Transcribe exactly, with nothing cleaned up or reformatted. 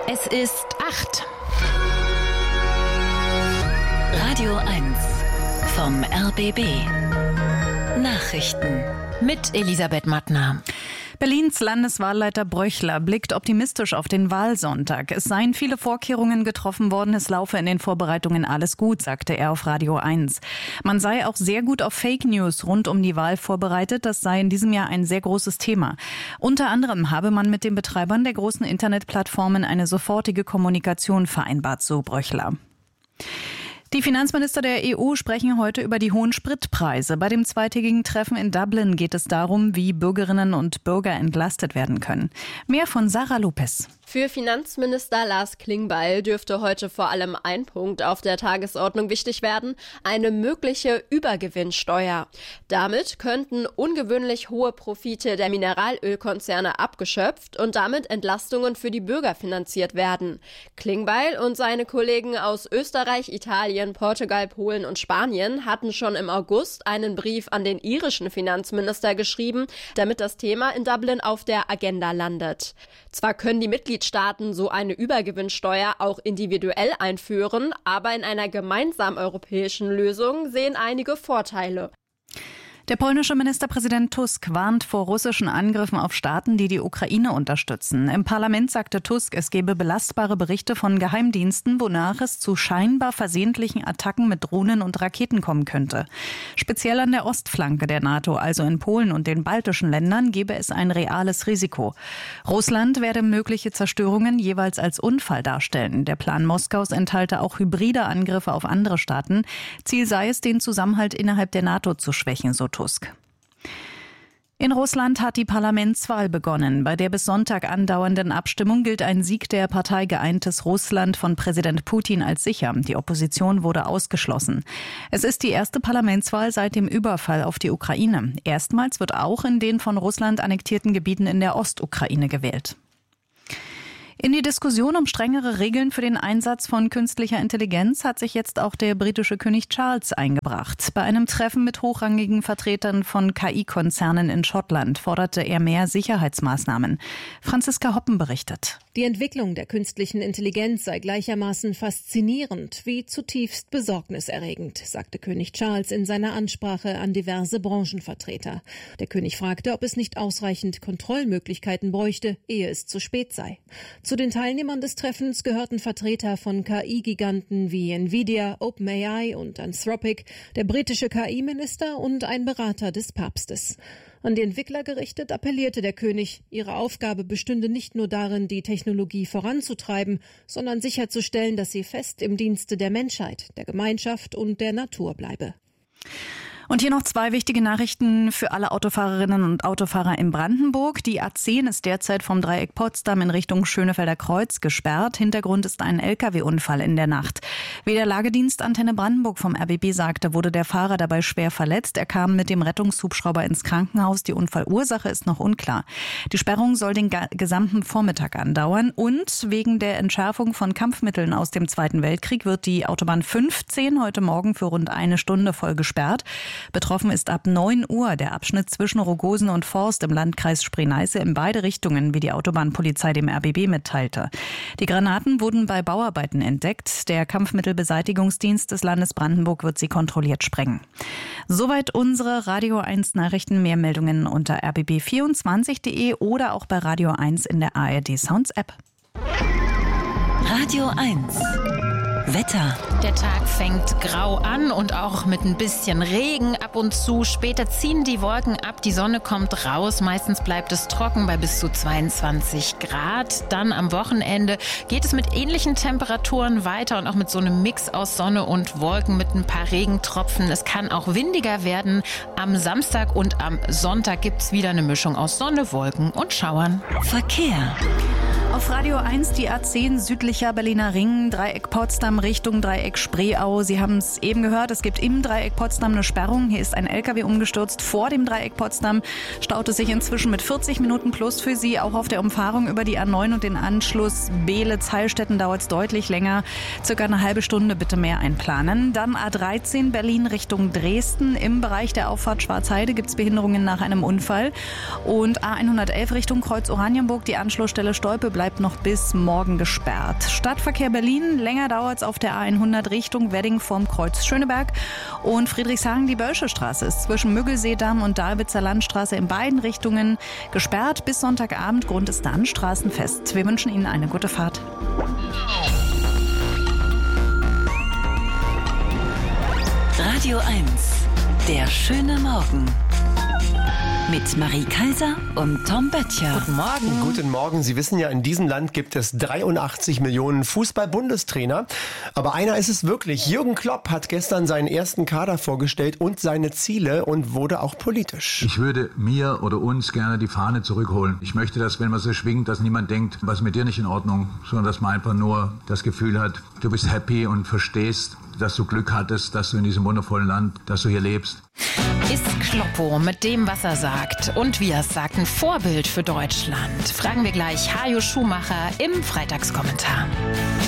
Es ist acht. Radio eins vom R B B. Nachrichten mit Elisabeth Mattner. Berlins Landeswahlleiter Bröchler blickt optimistisch auf den Wahlsonntag. Es seien viele Vorkehrungen getroffen worden, es laufe in den Vorbereitungen alles gut, sagte er auf Radio eins. Man sei auch sehr gut auf Fake News rund um die Wahl vorbereitet, das sei in diesem Jahr ein sehr großes Thema. Unter anderem habe man mit den Betreibern der großen Internetplattformen eine sofortige Kommunikation vereinbart, so Bröchler. Die Finanzminister der E U sprechen heute über die hohen Spritpreise. Bei dem zweitägigen Treffen in Dublin geht es darum, wie Bürgerinnen und Bürger entlastet werden können. Mehr von Sarah Lopez. Für Finanzminister Lars Klingbeil dürfte heute vor allem ein Punkt auf der Tagesordnung wichtig werden: eine mögliche Übergewinnsteuer. Damit könnten ungewöhnlich hohe Profite der Mineralölkonzerne abgeschöpft und damit Entlastungen für die Bürger finanziert werden. Klingbeil und seine Kollegen aus Österreich, Italien, Portugal, Polen und Spanien hatten schon im August einen Brief an den irischen Finanzminister geschrieben, damit das Thema in Dublin auf der Agenda landet. Zwar können die Mitgliedstaaten so eine Übergewinnsteuer auch individuell einführen, aber in einer gemeinsamen europäischen Lösung sehen einige Vorteile. Der polnische Ministerpräsident Tusk warnt vor russischen Angriffen auf Staaten, die die Ukraine unterstützen. Im Parlament sagte Tusk, es gebe belastbare Berichte von Geheimdiensten, wonach es zu scheinbar versehentlichen Attacken mit Drohnen und Raketen kommen könnte. Speziell an der Ostflanke der NATO, also in Polen und den baltischen Ländern, gebe es ein reales Risiko. Russland werde mögliche Zerstörungen jeweils als Unfall darstellen. Der Plan Moskaus enthalte auch hybride Angriffe auf andere Staaten. Ziel sei es, den Zusammenhalt innerhalb der NATO zu schwächen, so Tusk. In Russland hat die Parlamentswahl begonnen. Bei der bis Sonntag andauernden Abstimmung gilt ein Sieg der Partei Geeintes Russland von Präsident Putin als sicher. Die Opposition wurde ausgeschlossen. Es ist die erste Parlamentswahl seit dem Überfall auf die Ukraine. Erstmals wird auch in den von Russland annektierten Gebieten in der Ostukraine gewählt. In die Diskussion um strengere Regeln für den Einsatz von künstlicher Intelligenz hat sich jetzt auch der britische König Charles eingebracht. Bei einem Treffen mit hochrangigen Vertretern von K I-Konzernen in Schottland forderte er mehr Sicherheitsmaßnahmen. Franziska Hoppen berichtet. Die Entwicklung der künstlichen Intelligenz sei gleichermaßen faszinierend wie zutiefst besorgniserregend, sagte König Charles in seiner Ansprache an diverse Branchenvertreter. Der König fragte, ob es nicht ausreichend Kontrollmöglichkeiten bräuchte, ehe es zu spät sei. Zu den Teilnehmern des Treffens gehörten Vertreter von K I-Giganten wie Nvidia, OpenAI und Anthropic, der britische K I-Minister und ein Berater des Papstes. An die Entwickler gerichtet appellierte der König, ihre Aufgabe bestünde nicht nur darin, die Technologie voranzutreiben, sondern sicherzustellen, dass sie fest im Dienste der Menschheit, der Gemeinschaft und der Natur bleibe. Und hier noch zwei wichtige Nachrichten für alle Autofahrerinnen und Autofahrer in Brandenburg. Die A zehn ist derzeit vom Dreieck Potsdam in Richtung Schönefelder Kreuz gesperrt. Hintergrund ist ein L K W-Unfall in der Nacht. Wie der Lagedienst Antenne Brandenburg vom R B B sagte, wurde der Fahrer dabei schwer verletzt. Er kam mit dem Rettungshubschrauber ins Krankenhaus. Die Unfallursache ist noch unklar. Die Sperrung soll den gesamten Vormittag andauern. Und wegen der Entschärfung von Kampfmitteln aus dem Zweiten Weltkrieg wird die Autobahn fünfzehn heute Morgen für rund eine Stunde voll gesperrt. Betroffen ist ab neun Uhr der Abschnitt zwischen Rogosen und Forst im Landkreis Spree-Neiße in beide Richtungen, wie die Autobahnpolizei dem R B B mitteilte. Die Granaten wurden bei Bauarbeiten entdeckt. Der Kampfmittelbeseitigungsdienst des Landes Brandenburg wird sie kontrolliert sprengen. Soweit unsere Radio eins Nachrichten. Mehr Meldungen unter r b b vierundzwanzig punkt de oder auch bei Radio eins in der A R D Sounds App. Radio eins. Wetter. Der Tag fängt grau an und auch mit ein bisschen Regen ab und zu. Später ziehen die Wolken ab, die Sonne kommt raus. Meistens bleibt es trocken bei bis zu zweiundzwanzig Grad. Dann am Wochenende geht es mit ähnlichen Temperaturen weiter und auch mit so einem Mix aus Sonne und Wolken mit ein paar Regentropfen. Es kann auch windiger werden. Am Samstag und am Sonntag gibt es wieder eine Mischung aus Sonne, Wolken und Schauern. Verkehr. Auf Radio eins die A zehn südlicher Berliner Ring, Dreieck Potsdam Richtung Dreieck Spreeau. Sie haben es eben gehört, es gibt im Dreieck Potsdam eine Sperrung. Hier ist ein L K W umgestürzt vor dem Dreieck Potsdam. Staut es sich inzwischen mit vierzig Minuten plus für Sie. Auch auf der Umfahrung über die A neun und den Anschluss Beelitz-Heilstätten dauert es deutlich länger. Circa eine halbe Stunde bitte mehr einplanen. Dann A dreizehn Berlin Richtung Dresden. Im Bereich der Auffahrt Schwarzheide gibt es Behinderungen nach einem Unfall. Und A hundertelf Richtung Kreuz Oranienburg, die Anschlussstelle Stolpe bleibt noch bis morgen gesperrt. Stadtverkehr Berlin, länger dauert es auf der A hundert Richtung Wedding vorm Kreuz Schöneberg. Und Friedrichshagen, die Bölsche Straße ist zwischen Müggelseedamm und Dalwitzer Landstraße in beiden Richtungen gesperrt bis Sonntagabend. Grund ist dann Straßenfest. Wir wünschen Ihnen eine gute Fahrt. Radio eins, der schöne Morgen. Mit Marie Kaiser und Tom Böttcher. Guten Morgen. Guten Morgen. Sie wissen ja, in diesem Land gibt es dreiundachtzig Millionen Fußball-Bundestrainer. Aber einer ist es wirklich. Jürgen Klopp hat gestern seinen ersten Kader vorgestellt und seine Ziele und wurde auch politisch. Ich würde mir oder uns gerne die Fahne zurückholen. Ich möchte, dass, wenn man sie schwingt, dass niemand denkt, was ist mit dir nicht in Ordnung, sondern dass man einfach nur das Gefühl hat, du bist happy und verstehst, dass du Glück hattest, dass du in diesem wundervollen Land, dass du hier lebst. Ist Kloppo mit dem, was er sagt und wie er es sagt, ein Vorbild für Deutschland? Fragen wir gleich Hajo Schumacher im Freitagskommentar.